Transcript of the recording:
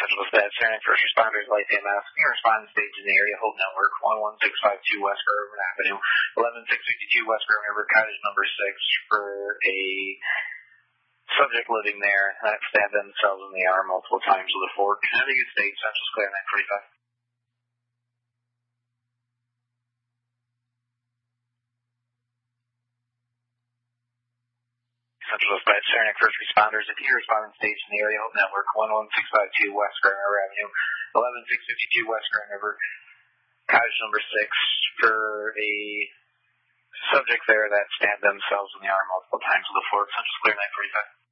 Central Dispatch, Saranac First Responders, Light EMS, your responding stage in the area, Hope Network, 11652 West Garden Avenue, 11652 West Garden River, cottage number 6, for a subject living there that stabbed themselves in the arm multiple times with a fork. Connecticut State, Central Square, 945. Central Dispatch, Saranac First Responders, if you're responding stage in the area, Hope Network, 11652 West Grand River Avenue, 11652 West Grand River, cottage number 6, for a subject there that stabbed themselves in the arm multiple times with a fork. Central Square, 945.